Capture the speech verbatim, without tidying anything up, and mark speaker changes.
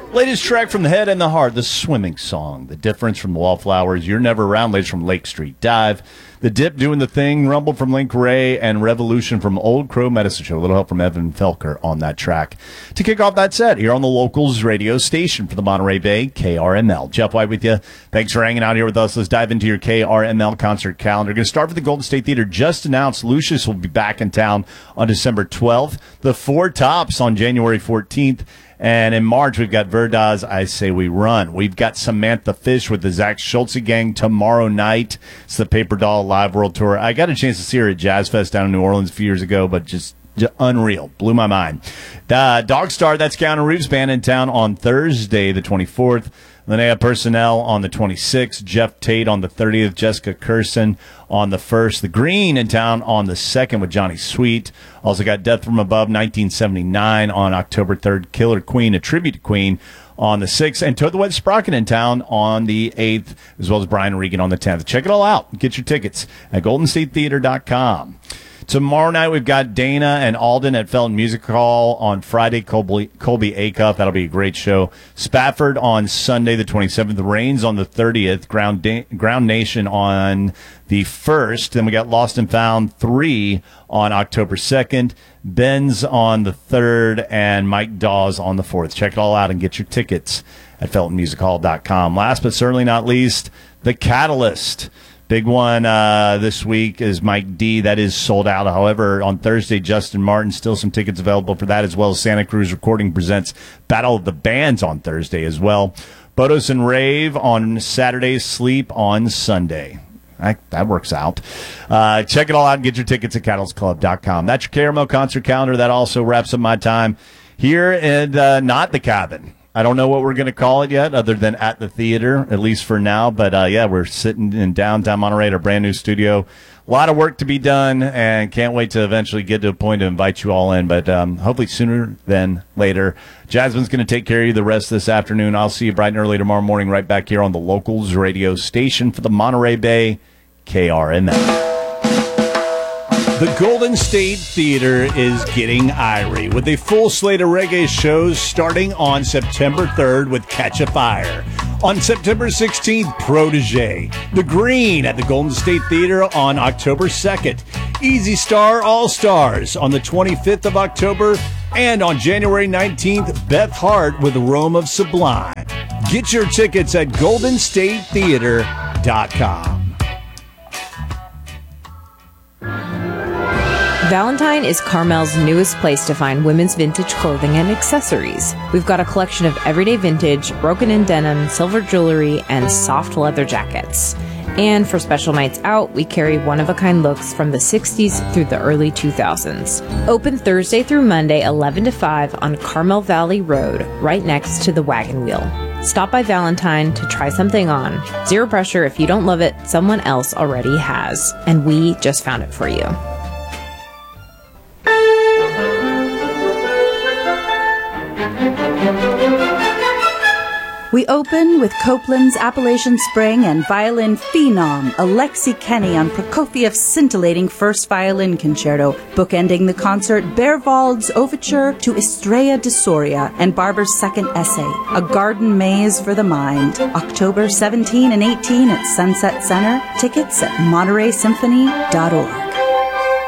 Speaker 1: Latest track from the head and the heart, The Swimming Song. The Difference from the Wallflowers, You're Never Around, latest from Lake Street Dive. The Dip, Doing the Thing, Rumble from Link Ray, and Revolution from Old Crow Medicine Show. A little help from Evan Felker on that track. To kick off that set, here on the Locals radio station for the Monterey Bay, K R M L. Jeff White with you. Thanks for hanging out here with us. Let's dive into your K R M L concert calendar. Going to start with the Golden State Theater. Just announced Lucius will be back in town on December twelfth. The Four Tops on January fourteenth. And in March, we've got Verda's I Say We Run. We've got Samantha Fish with the Zach Schultze Gang tomorrow night. It's the Paper Doll Live World Tour. I got a chance to see her at Jazz Fest down in New Orleans a few years ago, but just, just unreal. Blew my mind. Uh, Dog Star, that's Keanu Reeves Band in town on Thursday, the twenty-fourth. Linnea Personnel on the twenty-sixth. Jeff Tate on the thirtieth. Jessica Curson on the first. The Green in town on the second with Johnny Sweet. Also got Death from Above nineteen seventy-nine on October third. Killer Queen, a tribute to Queen, on the sixth. And Toad the Wet Sprocket in town on the eighth, as well as Brian Regan on the tenth. Check it all out. Get your tickets at golden state theater dot com. Tomorrow night, we've got Dana and Alden at Felton Music Hall. On Friday, Colby, Colby Acuff. That'll be a great show. Spafford on Sunday, the twenty-seventh. Rains on the thirtieth. Ground, da- Ground Nation on the first. Then we got Lost and Found three on October second. Ben's on the third. And Mike Dawes on the fourth. Check it all out and get your tickets at felton music hall dot com. Last but certainly not least, The Catalyst. Big one uh, this week is Mike D. That is sold out. However, on Thursday, Justin Martin, still some tickets available for that, as well as Santa Cruz Recording presents Battle of the Bands on Thursday as well. Bodos and Rave on Saturday, Sleep on Sunday. That, that works out. Uh, check it all out and get your tickets at catalyst club dot com. That's your K R M L concert calendar. That also wraps up my time here in uh, not the cabin. I don't know what we're going to call it yet other than at the theater, at least for now. But, uh, yeah, we're sitting in downtown Monterey at our brand-new studio. A lot of work to be done, and can't wait to eventually get to a point to invite you all in. But um, hopefully sooner than later. Jasmine's going to take care of you the rest of this afternoon. I'll see you bright and early tomorrow morning right back here on the Locals radio station for the Monterey Bay, K R M L. The Golden State Theater is getting irie with a full slate of reggae shows starting on September third with Catch a Fire. On September sixteenth, Protege. The Green at the Golden State Theater on October second. Easy Star All-Stars on the twenty-fifth of October. And on January nineteenth, Beth Hart with Rome of Sublime. Get your tickets at golden state theater dot com.
Speaker 2: Valentine is Carmel's newest place to find women's vintage clothing and accessories. We've got a collection of everyday vintage, broken-in denim, silver jewelry, and soft leather jackets. And for special nights out, we carry one-of-a-kind looks from the sixties through the early two thousands. Open Thursday through Monday, eleven to five on Carmel Valley Road, right next to the Wagon Wheel. Stop by Valentine to try something on. Zero pressure. If you don't love it, someone else already has. And we just found it for you.
Speaker 3: We open with Copland's Appalachian Spring and violin phenom Alexei Kenny on Prokofiev's scintillating first violin concerto, bookending the concert Berwald's overture to Estrella de Soria and Barber's second essay, A Garden Maze for the Mind. October seventeenth and eighteenth at Sunset Center. Tickets at monterey symphony dot org.